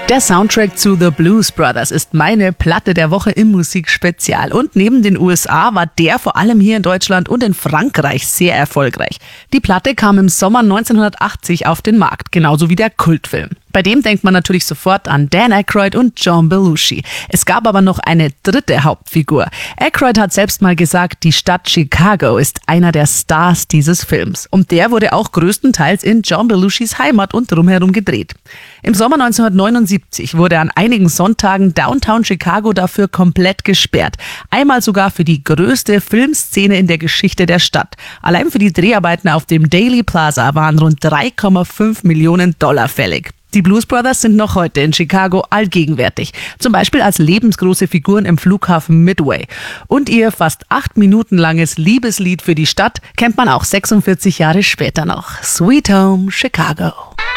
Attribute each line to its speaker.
Speaker 1: Der Soundtrack zu The Blues Brothers ist meine Platte der Woche im Musikspezial. Und neben den USA war der vor allem hier in Deutschland und in Frankreich sehr erfolgreich. Die Platte kam im Sommer 1980 auf den Markt, genauso wie der Kultfilm. Bei dem denkt man natürlich sofort an Dan Aykroyd und John Belushi. Es gab aber noch eine dritte Hauptfigur. Aykroyd hat selbst mal gesagt, die Stadt Chicago ist einer der Stars dieses Films. Und der wurde auch größtenteils in John Belushis Heimat und drumherum gedreht. Im Sommer 1979 wurde an einigen Sonntagen Downtown Chicago dafür komplett gesperrt. Einmal sogar für die größte Filmszene in der Geschichte der Stadt. Allein für die Dreharbeiten auf dem Dealey Plaza waren rund 3,5 Millionen Dollar fällig. Die Blues Brothers sind noch heute in Chicago allgegenwärtig. Zum Beispiel als lebensgroße Figuren im Flughafen Midway. Und ihr fast 8 Minuten langes Liebeslied für die Stadt kennt man auch 46 Jahre später noch. Sweet Home Chicago.